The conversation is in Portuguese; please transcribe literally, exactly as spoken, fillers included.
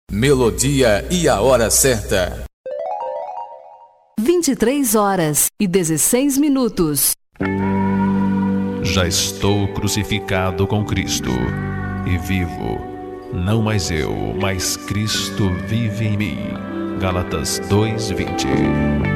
Melodia e a hora certa. vinte e três horas e dezesseis minutos. Já estou crucificado com Cristo e vivo, não mais eu, mas Cristo vive em mim. Gálatas dois, vinte.